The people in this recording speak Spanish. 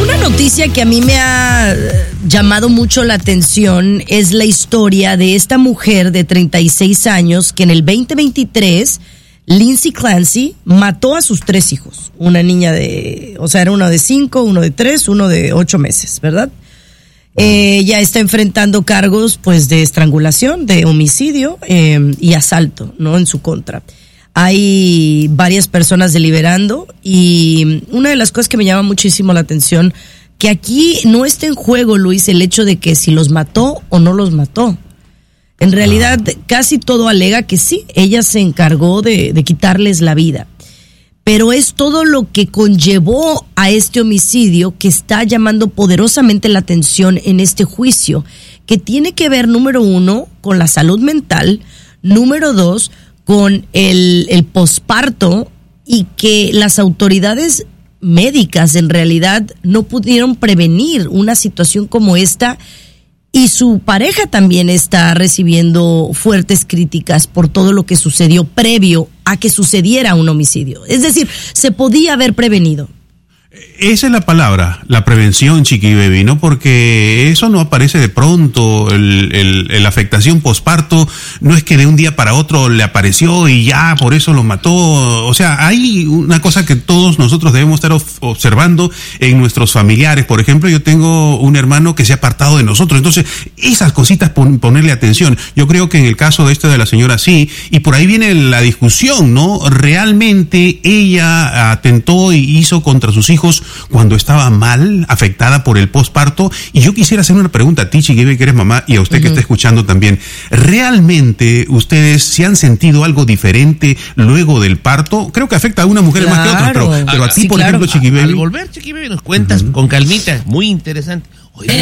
Una noticia que a mí me ha llamado mucho la atención es la historia de esta mujer de 36 años que en el 2023, Lindsay Clancy, mató a sus 3 hijos. Una niña era uno de 5, uno de 3, uno de 8 meses, ¿verdad? Ella está enfrentando cargos pues de estrangulación, de homicidio y asalto, ¿no? En su contra. Hay varias personas deliberando y una de las cosas que me llama muchísimo la atención, que aquí no está en juego, Luis, el hecho de que si los mató o no los mató. En realidad, casi todo alega que sí, ella se encargó de quitarles la vida. Pero es todo lo que conllevó a este homicidio que está llamando poderosamente la atención en este juicio, que tiene que ver, número 1, con la salud mental, número 2, con el posparto, y que las autoridades médicas en realidad no pudieron prevenir una situación como esta, y su pareja también está recibiendo fuertes críticas por todo lo que sucedió previo a que sucediera un homicidio. Es decir, se podía haber prevenido. Esa es la palabra, la prevención, Chiqui Baby, ¿no? Porque eso no aparece de pronto, la afectación posparto no es que de un día para otro le apareció y ya por eso lo mató. O sea, hay una cosa que todos nosotros debemos estar observando en nuestros familiares. Por ejemplo, yo tengo un hermano que se ha apartado de nosotros, entonces esas cositas ponerle atención. Yo creo que en el caso de de la señora sí, y por ahí viene la discusión, ¿no? Realmente ella atentó y hizo contra sus hijos cuando estaba mal, afectada por el posparto. Y yo quisiera hacer una pregunta a ti, Chiqui, que eres mamá, y a usted que está escuchando también. ¿Realmente ustedes se han sentido algo diferente luego del parto? Creo que afecta a unas mujeres más que otras, pero a ti, por ejemplo, Chiqui, al volver, Chiqui, nos cuentas con calmita, muy interesante. Oye,